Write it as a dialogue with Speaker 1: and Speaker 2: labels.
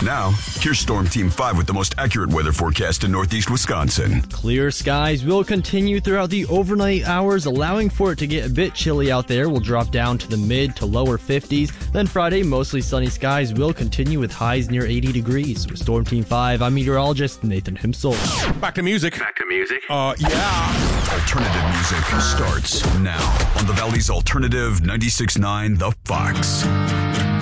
Speaker 1: Now, here's Storm Team 5 with the most accurate weather forecast in northeast Wisconsin.
Speaker 2: Clear skies will continue throughout the overnight hours, allowing for it to get a bit chilly out there. We'll drop down to the mid to lower 50s. Then Friday, mostly sunny skies will continue with highs near 80 degrees. With Storm Team 5, I'm meteorologist Nathan Himsel.
Speaker 3: Back to music.
Speaker 1: Yeah. Alternative music starts now on the Valley's Alternative 96.9 The Fox.